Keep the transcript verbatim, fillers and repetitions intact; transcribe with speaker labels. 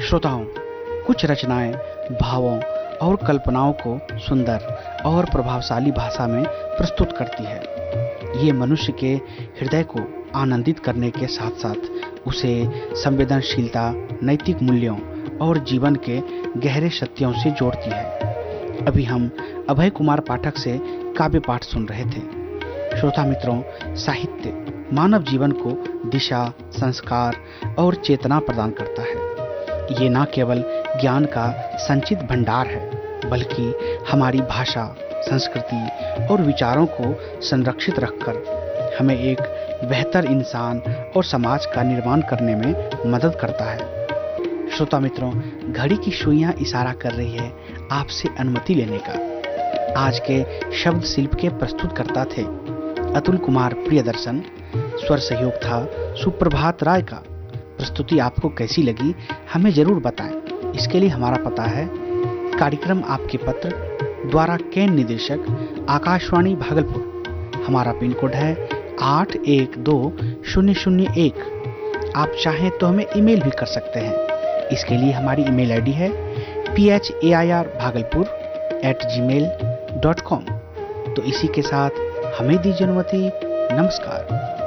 Speaker 1: श्रोताओं, कुछ रचनाएं भावों और कल्पनाओं को सुंदर और प्रभावशाली भाषा में प्रस्तुत करती है। ये मनुष्य के हृदय को आनंदित करने के साथ साथ उसे संवेदनशीलता, नैतिक मूल्यों और जीवन के गहरे सत्यों से जोड़ती है। अभी हम अभय कुमार पाठक से काव्य पाठ सुन रहे थे। श्रोता मित्रों, साहित्य मानव जीवन को दिशा, संस्कार और चेतना प्रदान करता है। ये न केवल ज्ञान का संचित भंडार है, बल्कि हमारी भाषा, संस्कृति और विचारों को संरक्षित रखकर हमें एक बेहतर इंसान और समाज का निर्माण करने में मदद करता है। श्रोता मित्रों, घड़ी की सुइयां इशारा कर रही है आपसे अनुमति लेने का। आज के शब्द शिल्प के प्रस्तुतकर्ता थे अतुल कुमार प्रियदर्शन, स्वर सहयोग था सुप्रभात राय का। प्रस्तुति आपको कैसी लगी हमें जरूर बताएं। इसके लिए हमारा पता है कार्यक्रम आपके पत्र, द्वारा केंद्र निदेशक, आकाशवाणी भागलपुर। हमारा पिन कोड है आठ एक दो शून्य शून्य एक। आप चाहें तो हमें ईमेल भी कर सकते हैं। इसके लिए हमारी ईमेल आईडी है P H A I R Bhagalpur eight ji mail dot com. तो इसी के साथ हमें दीजिए अनुमति। नमस्कार।